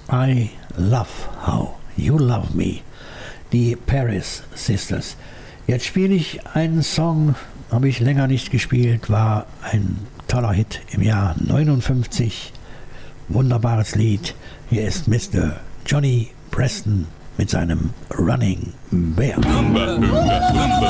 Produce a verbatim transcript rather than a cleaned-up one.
I Love How You Love Me, die Paris Sisters. Jetzt spiele ich einen Song, habe ich länger nicht gespielt, war ein toller Hit im Jahr neunundfünfzig. Wunderbares Lied. Hier ist Mister Johnny Preston mit seinem Running Bear.